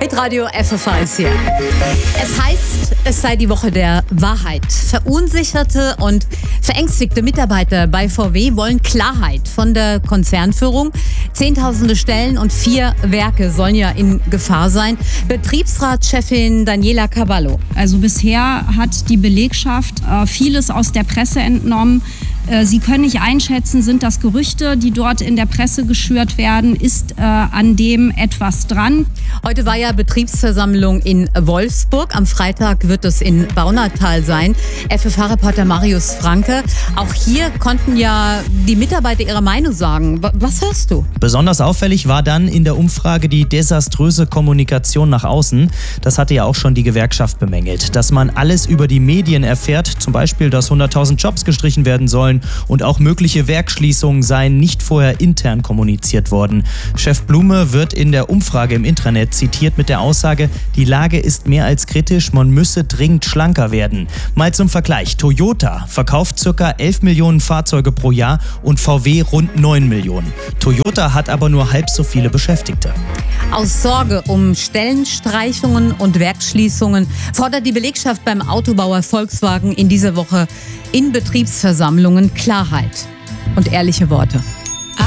Hitradio FFH hier. Es heißt, es sei die Woche der Wahrheit. Verunsicherte und verängstigte Mitarbeiter bei VW wollen Klarheit von der Konzernführung. Zehntausende Stellen und 4 Werke sollen ja in Gefahr sein. Betriebsratschefin Daniela Cavallo. Also bisher hat die Belegschaft vieles aus der Presse entnommen. Sie können nicht einschätzen, sind das Gerüchte, die dort in der Presse geschürt werden, ist an dem etwas dran. Heute war ja Betriebsversammlung in Wolfsburg. Am Freitag wird es in Baunatal sein. FFH-Reporter Marius Franke. Auch hier konnten ja die Mitarbeiter ihre Meinung sagen. Was hörst du? Besonders auffällig war dann in der Umfrage die desaströse Kommunikation nach außen. Das hatte ja auch schon die Gewerkschaft bemängelt. Dass man alles über die Medien erfährt, zum Beispiel, dass 100.000 Jobs gestrichen werden sollen und auch mögliche Werksschließungen seien nicht vorher intern kommuniziert worden. Chef Blume wird in der Umfrage im Intranet zitiert mit der Aussage, die Lage ist mehr als kritisch, man müsse dringend schlanker werden. Mal zum Vergleich, Toyota verkauft ca. 11 Millionen Fahrzeuge pro Jahr und VW rund 9 Millionen. Toyota hat aber nur halb so viele Beschäftigte. Aus Sorge um Stellenstreichungen und Werksschließungen fordert die Belegschaft beim Autobauer Volkswagen in dieser Woche in Betriebsversammlungen Klarheit und ehrliche Worte.